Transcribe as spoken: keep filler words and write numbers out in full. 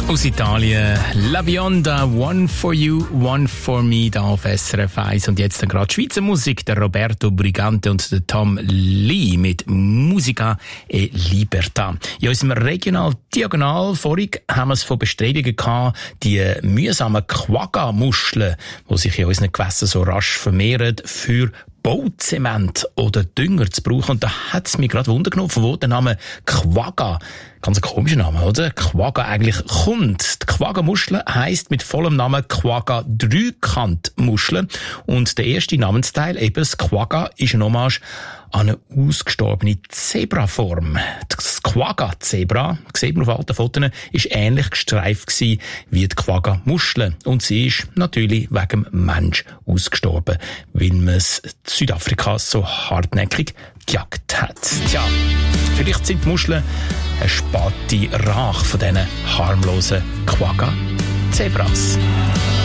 Aus Italien, La Bionda, One for You, One for Me, da auf S R F eins. Und jetzt dann gerade Schweizer Musik, der Roberto Brigante und der Tom Lee mit Musica e Libertà. In unserem Regional Diagonal vorig haben wir es von Bestrebungen gehabt, die mühsamen Quagga-Muscheln, die sich in unseren Gewässern so rasch vermehren, für Bauzement oder Dünger zu brauchen. Und da hat es mich gerade Wunder genommen, von wo der Name Quagga, ganz ein komischer Name, oder? Quagga eigentlich kommt. Die Quagga-Muschel heisst mit vollem Namen Quagga-Dreikantmuschel. Und der erste Namensteil, eben das Quagga, ist ein Hommage an eine ausgestorbene Zebraform. Das Quagga-Zebra, sieht man auf alten Fotos, ist ähnlich gestreift gewesen wie die Quagga-Muschel. Und sie ist natürlich wegen dem Mensch ausgestorben, weil man es in Südafrika so hartnäckig gejagt hat. Tja, vielleicht sind die Muscheln eine späte Rache von diesen harmlosen Quagga-Zebras.